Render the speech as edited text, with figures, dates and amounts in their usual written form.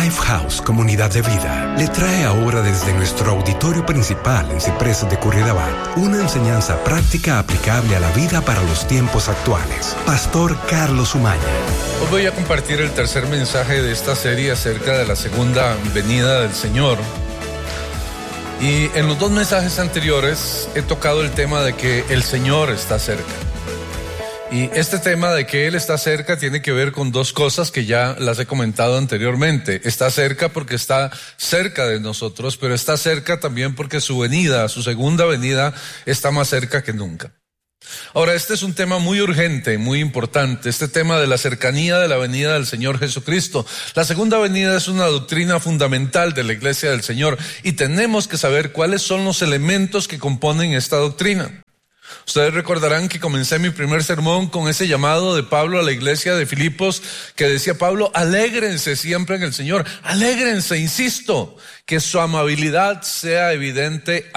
Lifehouse Comunidad de Vida le trae ahora desde nuestro auditorio principal en Ciprés de Curridabat una enseñanza práctica aplicable a la vida para los tiempos actuales. Pastor Carlos Umaña. Hoy voy a compartir el tercer mensaje de esta serie acerca de la segunda venida del Señor. Y en los dos mensajes anteriores he tocado el tema de que el Señor está cerca. Y este tema de que Él está cerca tiene que ver con dos cosas que ya las he comentado anteriormente. Está cerca porque está cerca de nosotros, pero está cerca también porque su venida, su segunda venida, está más cerca que nunca. Ahora, este es un tema muy urgente, muy importante, este tema de la cercanía de la venida del Señor Jesucristo. La segunda venida es una doctrina fundamental de la Iglesia del Señor y tenemos que saber cuáles son los elementos que componen esta doctrina. Ustedes recordarán que comencé mi primer sermón con ese llamado de Pablo a la iglesia de Filipos que decía Pablo, alégrense siempre en el Señor, alégrense, insisto, que su amabilidad sea evidente